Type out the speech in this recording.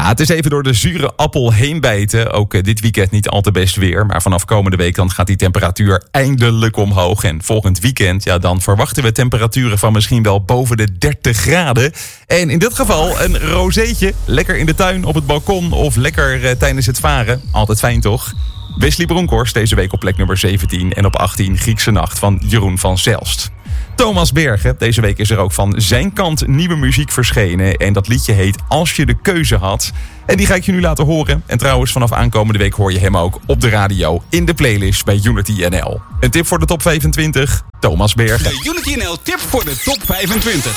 Ja, het is even door de zure appel heen bijten. Ook dit weekend niet al te best weer. Maar vanaf komende week dan gaat die temperatuur eindelijk omhoog. En volgend weekend, ja, dan verwachten we temperaturen van misschien wel boven de 30 graden. En in dit geval een rozeetje. Lekker in de tuin, op het balkon of lekker tijdens het varen. Altijd fijn, toch? Wesley Bronkhorst deze week op plek nummer 17. En op 18 Griekse Nacht van Jeroen van Zelst. Thomas Bergen, deze week is er ook van zijn kant nieuwe muziek verschenen. En dat liedje heet Als je de keuze had. En die ga ik je nu laten horen. En trouwens, vanaf aankomende week hoor je hem ook op de radio in de playlist bij Unity NL. Een tip voor de top 25, Thomas Bergen. De Unity NL tip voor de top 25.